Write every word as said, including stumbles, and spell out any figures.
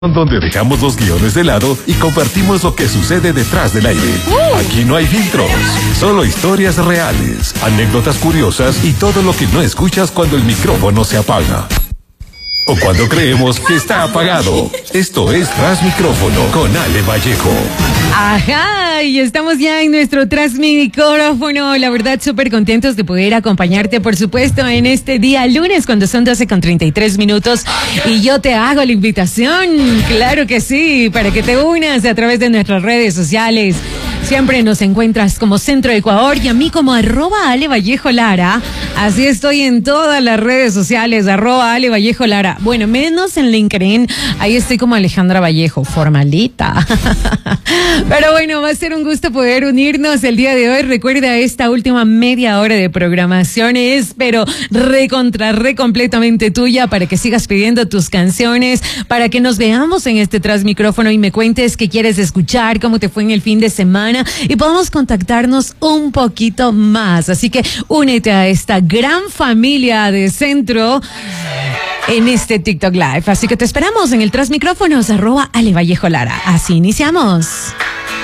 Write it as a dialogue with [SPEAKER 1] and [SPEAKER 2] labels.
[SPEAKER 1] donde dejamos los guiones de lado y compartimos lo que sucede detrás del aire. Uh. Aquí no hay filtros, solo historias reales, anécdotas curiosas y todo lo que no escuchas cuando el micrófono se apaga. O cuando creemos que está apagado. Esto es Tras Micrófono con Ale Vallejo.
[SPEAKER 2] Ajá, y estamos ya en nuestro Tras Micrófono. La verdad, súper contentos de poder acompañarte, por supuesto, en este día lunes, cuando son doce con treinta y tres minutos. Y yo te hago la invitación, claro que sí, para que te unas a través de nuestras redes sociales. Siempre nos encuentras como Centro Ecuador y a mí como arroba Ale Vallejo Lara. Así estoy en todas las redes sociales, arroba Ale Vallejo Lara. Bueno, menos en LinkedIn, ahí estoy como Alejandra Vallejo, formalita. Pero bueno, va a ser un gusto poder unirnos el día de hoy. Recuerda, esta última media hora de programación es, pero recontra, re completamente tuya, para que sigas pidiendo tus canciones, para que nos veamos en este Tras Micrófono y me cuentes qué quieres escuchar, cómo te fue en el fin de semana y podamos contactarnos un poquito más. Así que únete a esta gran familia de Centro en este TikTok Live. Así que te esperamos en el Tras Micrófonos, arroba Ale Vallejo Lara. Así iniciamos.